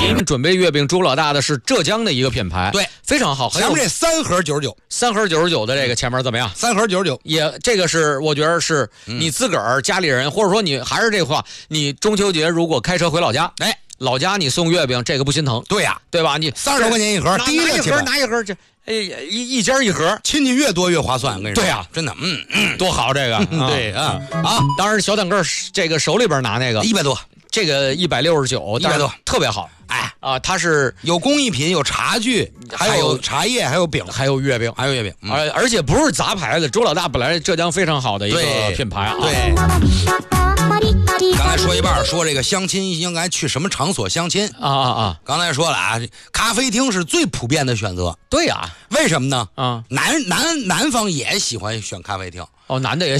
准备月饼，朱老大的是浙江的一个品牌， 对， 非常好。 前面这3盒99，3 盒99的这个前面怎么样 ？3盒99， 也这个是我觉得是你自个儿家里人，或者说你还是这话，你中秋节如果开车回老家， 哎， 老家你送月饼，这个不心疼？ 对呀， 对吧？你 30多块钱一盒，第一个拿一盒，这一家一盒， 亲戚越多越划算。我跟你说， 对呀， 真的， 多好这个， 对啊。 当然小坦克这个手里边拿那个 100多， 这个169，100 多， 特别好。它是有工艺品，有茶具，还有茶叶，还有饼， 还有月饼，而且不是杂牌子。周老大本来浙江非常好的一个品牌啊。 对。刚才说一半，说这个相亲应该去什么场所相亲刚才说了啊，咖啡厅是最普遍的选择。 对呀， 为什么呢？ 南方也喜欢选咖啡厅。 男的也